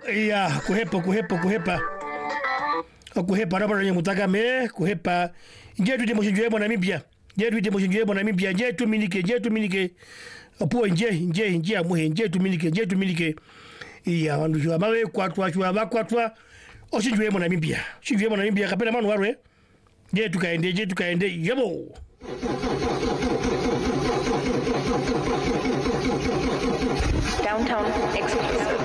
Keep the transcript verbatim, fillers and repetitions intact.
ya kuhepa kuhepa kuhepa kuhepa na bana mutaka me kuhepa nje tu demo njwe bona mibia nje tu demo njwe bona mibia nje tu minike nje tu minike apo nje nje nje amuhe nje tu minike nje tu minike ya wandu jwa bawe kwatwa jwa bakwatwa o njwe bona mibia njwe bona mibia kapena manu warwe nje tukaende nje tukaende yebo Downtown Express.